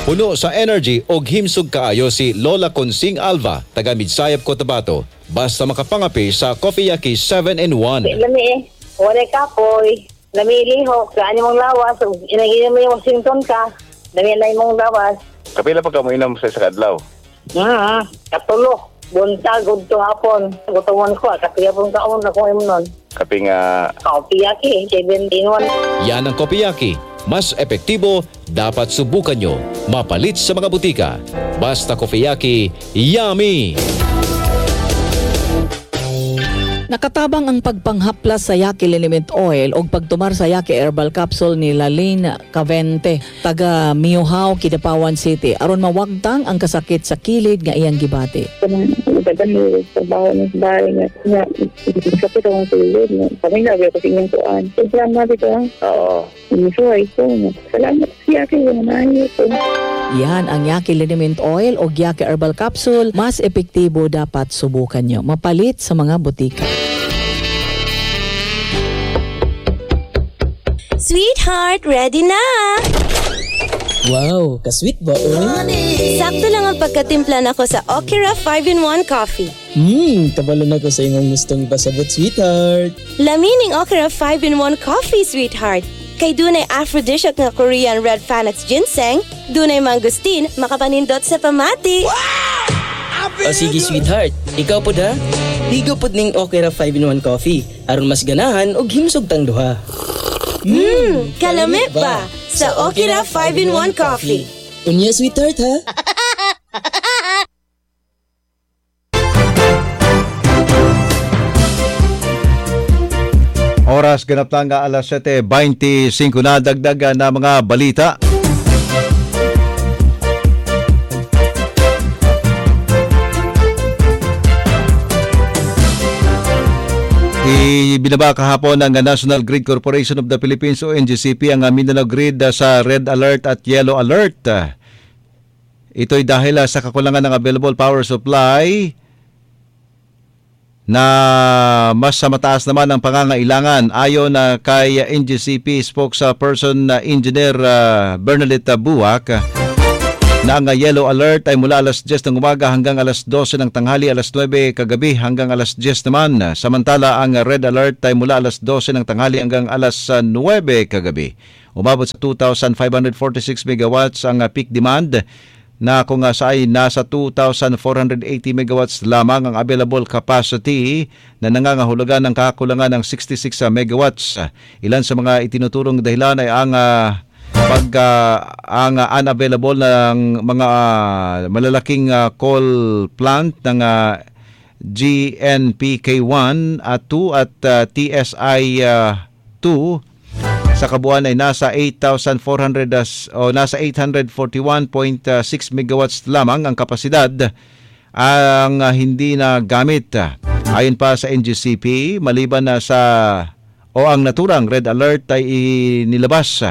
Puno sa energy o himsog kaayo si Lola Consing Alva, taga Midsayap, Cotabato. Basta makapangapi sa Coffee Yaki 7-in-1. Lami wala kapoy. Lami lihok, kaani mong lawas. Inagin mo yung Washington ka. Lami na mong lawas. Kapila pa ka mo inom sa kadlaw? Katulo. Buntag, gudto hapon. Gutawan ko, kapila pong kaon na kung nun. Kapi nga... Coffee Yaki, 7-in-1. Yan ang Coffee Yaki. Mas epektibo, dapat subukan nyo. Mapalit sa mga butika. Basta Coffee Yaki, yummy! Nakatabang ang pagpanghaplas sa Yaki Liniment Oil o pagtumar sa Yaki Herbal Capsule ni Lalene Cavente, taga Miohao, Kidapawan City. Aron mawagtang ang kasakit sa kilid nga iyang gibati. Nagdadali sa bahay ng bahay nga sakit akong kilid. Pamilya ko sa inyong tuan. Salamat ito. Oo. Enjoy ko. Salamat sa Yaki yung nayo ko. Yan ang Yaki Liniment Oil o Yaki Herbal Capsule. Mas epektibo, dapat subukan nyo. Mapalit sa mga butika. Sweetheart, ready na! Wow, ka-sweet ba, Sakto lang ang pagkatimpla nako sa Okira 5-in-1 coffee. Kabalo na ko sa imong gustong ipasabot, sweetheart. Lamining Okira 5-in-1 coffee, sweetheart. Kay dunay aphrodisiac nga Korean red Panax ginseng, dunay mangustin, makapanindot sa pamati. O sige, sweetheart. Ikaw po da? Ligaw po ning Okira 5-in-1 coffee. Aron mas ganahan o himsog tang duha. Kalami ba sa Okira 5-in-1 coffee? Unya, sweetheart, ha? Oras ganap lang nga alas 7:25 na, dagdagan na mga balita. Ibinaba kahapon ng National Grid Corporation of the Philippines o NGCP ang Mindanao Grid sa Red Alert at Yellow Alert. Ito'y dahil sa kakulangan ng available power supply na mas mataas naman ang pangangailangan. Ayon kay NGCP spokesperson Engineer Bernadette Buwak, na ang yellow alert ay mula alas 10 ng umaga hanggang alas 12 ng tanghali, alas 9 kagabi hanggang alas 10 naman. Samantala ang red alert ay mula alas 12 ng tanghali hanggang alas 9 kagabi. Umabot sa 2,546 megawatts ang peak demand, na kung saan nasa 2,480 megawatts lamang ang available capacity na nangangahulugan ng kakulangan ng 66 megawatts. Ilan sa mga itinuturong dahilan ay ang unavailable ng mga malalaking coal plant ng GNPK1 at 2 at TSI 2. Sa kabuuan ay nasa 8,400 o nasa 841.6 megawatts lamang ang kapasidad ang hindi na gamit. Ayon pa sa NGCP, maliban na ang naturang red alert ay inilabas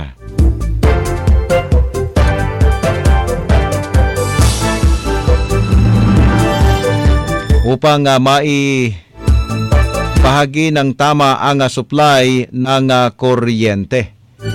upang bahagi ng tama ang supply ng kuryente.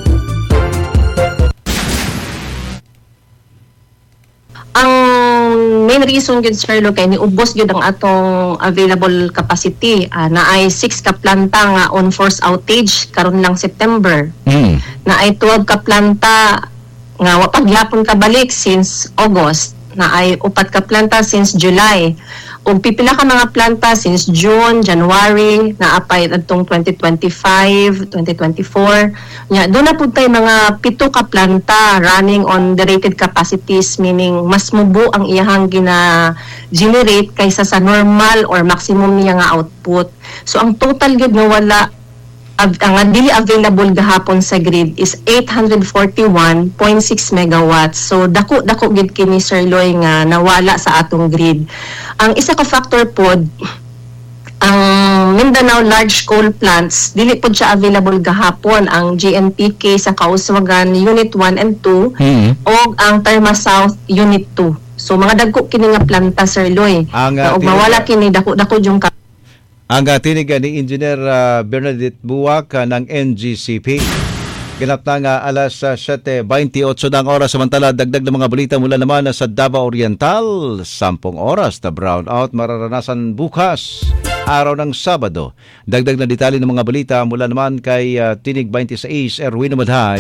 Ang main reason gud sir kay niubos gyud ang atong available capacity na ay 6 ka planta nga on force outage karon lang September. Na ay 12 ka planta nga wa pa gyapon kabalik since August, na ay 4 ka planta since July. Ug pipila ka mga planta since June, January, na apay adtong 2025, 2024. Nya do na pud tay mga 7 ka planta running on the rated capacities, meaning mas mubo ang iyahang gina-generate kaysa sa normal or maximum niya nga output. So ang total gid nga wala ang dili available gahapon sa grid is 841.6 megawatts. So dako gid kini Sir Loy nga nawala sa atong grid. Ang isa ka factor pod, ang Mindanao large coal plants dili pod siya available gahapon, ang GNPK sa Kauswagan Unit 1 and 2 o ang Terma South Unit 2. So mga dagko kini nga planta Sir Loy. Og mawala kini dako yung ang tinig ni Engineer Bernadette Buwak ng NGCP. Ganap na nga alas 7:28 na ang oras. Samantala, dagdag na mga balita mula naman sa Davao Oriental. 10 oras na brownout mararanasan bukas, araw ng Sabado. Dagdag na detalye ng mga balita mula naman kay Tinig 26, Erwin Madhay.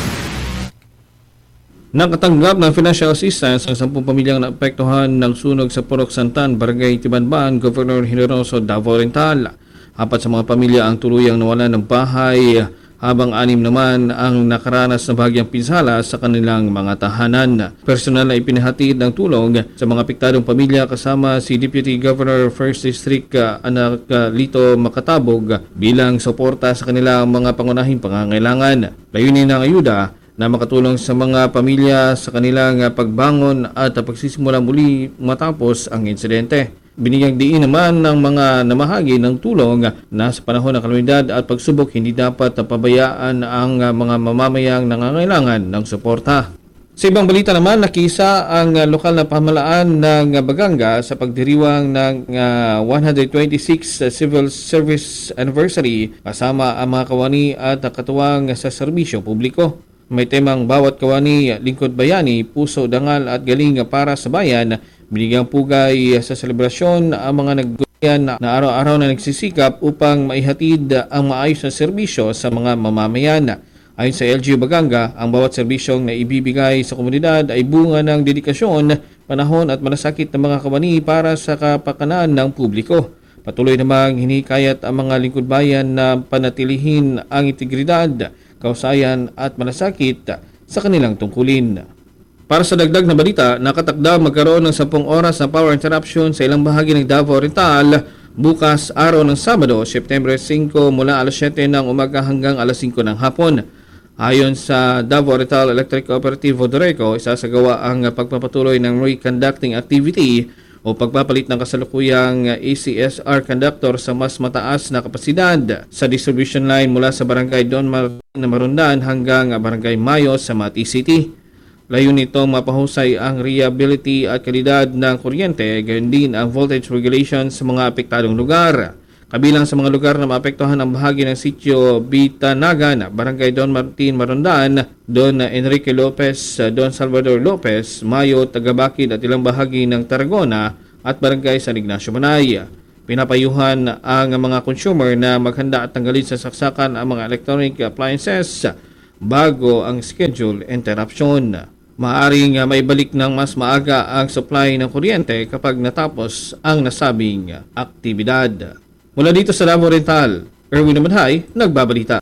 Nakatanggap ng financial assistance ang 10 pamilyang naapektuhan ng sunog sa Purok Santan, Barangay Tibanban, Governor Generoso, Davao Oriental. 4 sa mga pamilya ang tuluyang nawalan ng bahay, habang 6 naman ang nakaranas ng bahagyang pinsala sa kanilang mga tahanan. Personal na ipinahatid ng tulong sa mga apektadong pamilya kasama si Deputy Governor 1st District Anak Lito Makatabog bilang suporta sa kanilang mga pangunahing pangangailangan. Layunin ng ayuda na makatulong sa mga pamilya sa kanilang pagbangon at pagsisimula muli matapos ang insidente. Binigyang diin naman ng mga namahagi ng tulong na sa panahon ng kalamidad at pagsubok hindi dapat pabayaan ang mga mamamayang nangangailangan ng suporta. Sa ibang balita naman, nakisa ang lokal na pamahalaan ng Baganga sa pagdiriwang ng 126 Civil Service Anniversary kasama ang mga kawani at katuwang sa serbisyo publiko. May temang bawat kawani, lingkod bayani, puso, dangal at galing para sa bayan. Binigyang pugay sa selebrasyon ang mga nagguyan na araw-araw na nagsisikap upang maihatid ang maayos na serbisyo sa mga mamamayan. Ayon sa LGU Baganga, ang bawat serbisyong na ibibigay sa komunidad ay bunga ng dedikasyon, panahon at malasakit ng mga kawani para sa kapakanan ng publiko. Patuloy namang hinikayat ang mga lingkod bayan na panatilihin ang integridad, kausayan at malasakit sa kanilang tungkulin. Para sa dagdag na balita, nakatakda magkaroon ng 10 oras na power interruption sa ilang bahagi ng Davao Oriental bukas araw ng Sabado, September 5 mula alas 7 ng umaga hanggang alas 5 ng hapon. Ayon sa Davao Oriental Electric Cooperative o DORECO, isasagawa ang pagpapatuloy ng reconducting activity o pagpapalit ng kasalukuyang ACSR conductor sa mas mataas na kapasidad sa distribution line mula sa Barangay Don Martin Marundan hanggang Barangay Mayo sa Mati City. Layon nito mapahusay ang reliability at kalidad ng kuryente, gayon din ang voltage regulation sa mga apektadong lugar. Kabilang sa mga lugar na maapektuhan ang bahagi ng sitio Bitanagan, Barangay Don Martin Marundan, Don Enrique Lopez, Don Salvador Lopez, Mayo, Tagabakid at ilang bahagi ng Tarragona at Barangay San Ignacio Manay. Pinapayuhan ang mga consumer na maghanda at tanggalin sa saksakan ang mga electronic appliances bago ang schedule interruption. Maaring maibalik ng mas maaga ang supply ng kuryente kapag natapos ang nasabing aktibidad. Mula dito sa Davao Oriental, Erwin Madhay, nagbabalita.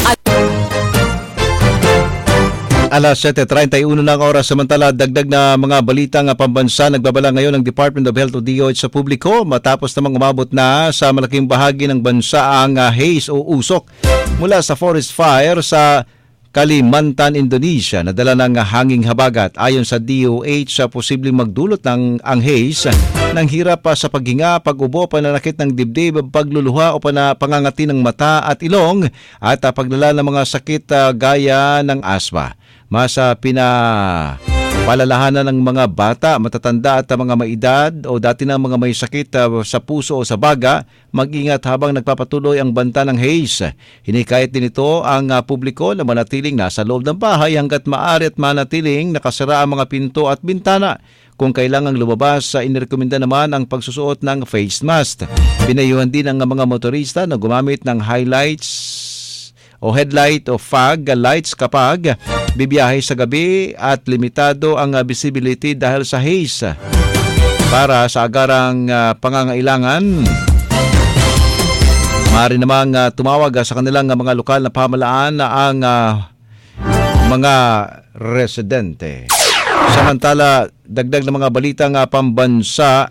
Alas 7:31 na ang oras. Samantala, dagdag na mga balitang pambansa nagbabala ngayon ng Department of Health o DOH sa publiko matapos namang umabot na sa malaking bahagi ng bansa ang haze o usok mula sa forest fire sa Kalimantan, Indonesia, nadala ng hanging habagat. Ayon sa DOH, posibleng magdulot ng ang haze ng hirap sa paghinga, pag-ubo, pananakit ng dibdib, pagluluha o pangangati ng mata at ilong at paglala ng mga sakit gaya ng asma. Mas pinapalalahanan ng mga bata, matatanda at mga maedad o dati ng mga may sakit sa puso o sa baga, mag-ingat habang nagpapatuloy ang banta ng haze. Hinikayat din ito ang publiko na manatiling nasa loob ng bahay hanggat maaari at manatiling nakasara ang mga pinto at bintana. Kung kailangang lumabas, inirekomenda naman ang pagsusuot ng face mask. Pinayuhan din ang mga motorista na gumamit ng highlights o headlight o fog lights kapag bibiyahe sa gabi at limitado ang visibility dahil sa haze. Para sa agarang pangangailangan, maaari namang tumawag sa kanilang mga lokal na pamahalaan ang mga residente. Samantala, dagdag na mga balitang pambansa,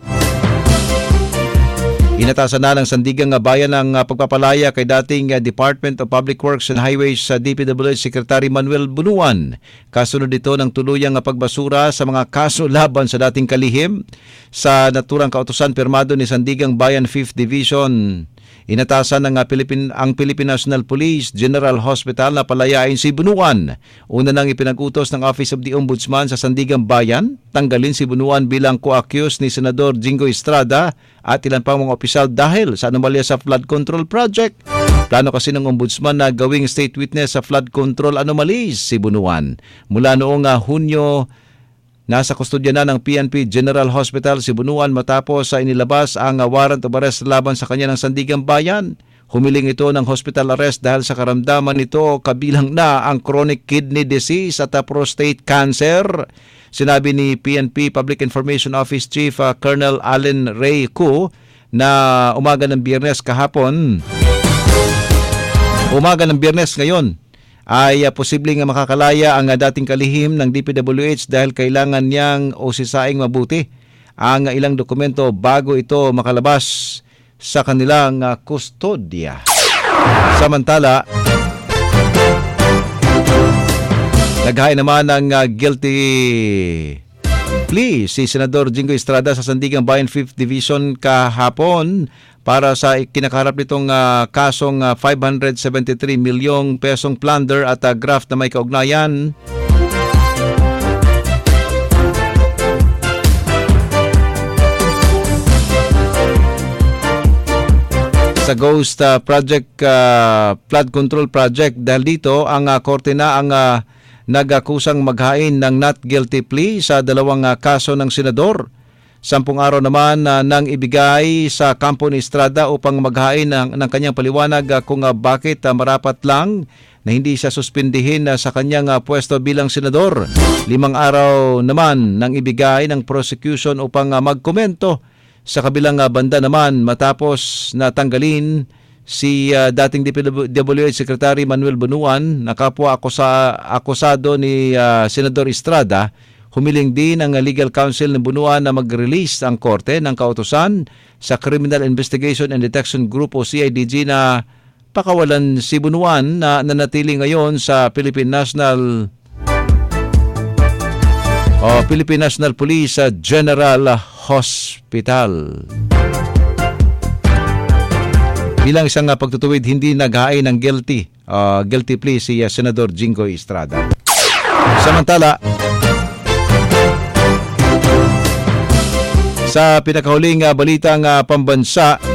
inatasan na ng Sandigang Bayan ang pagpapalaya kay dating Department of Public Works and Highways sa DPWH Secretary Manuel Bunuan. Kasunod ito ng tuluyang pagbasura sa mga kaso laban sa dating kalihim sa naturang kautusan pirmado ni Sandigang Bayan 5th Division. Inatasan ng ang Philippine National Police General Hospital na palayain si Bunuan. Una nang ipinag-utos ng Office of the Ombudsman sa Sandigang Bayan, tanggalin si Bunuan bilang co-accused ni Senador Jingo Estrada at ilan pang mga opisyal dahil sa anomalya sa flood control project. Plano kasi ng ombudsman na gawing state witness sa flood control anomalies si Bunuan. Mula noong Hunyo, nasa kustodya na ng PNP General Hospital si Bunuan matapos sa inilabas ang warrant of arrest laban sa kanya ng Sandigan Bayan. Humiling ito ng hospital arrest dahil sa karamdaman nito kabilang na ang chronic kidney disease at prostate cancer. Sinabi ni PNP Public Information Office Chief Colonel Allen Ray Koo na umaga ng Biyernes ngayon ay posibleng makakalaya ang dating kalihim ng DPWH dahil kailangan niyang usisaing mabuti ang ilang dokumento bago ito makalabas sa kanilang kustodya. Samantala, naghain naman ng guilty plea si Senador Jingo Estrada sa Sandigan Bayan 5th Division kahapon para sa kinakaharap nitong kasong 573 milyong pesong plunder at graft na may kaugnayan sa Ghost Project, Flood Control Project. Dahil dito, ang korte na ang nagakusang maghain ng not guilty plea sa dalawang kaso ng senador. 10 araw naman nang ibigay sa kampo ni Estrada upang maghain ng kanyang paliwanag kung bakit marapat lang na hindi siya suspindihin sa kanyang pwesto bilang senador. 5 araw naman nang ibigay ng prosecution upang magkomento. Sa kabilang banda naman, matapos natanggalin si dating DPWH Secretary Manuel Bunuan na kapwa akusado ni Senador Estrada, humiling din ang legal counsel ng Bunuan na mag-release ang korte ng kautusan sa Criminal Investigation and Detection Group o CIDG na pakawalan si Bunuan na nanatili ngayon sa Philippine National Police General Hospital. Bilang isang pagtutuwid, hindi naghain ng guilty plea si Senador Jingo Estrada. Samantala, sa pinakahuling balitang pambansa,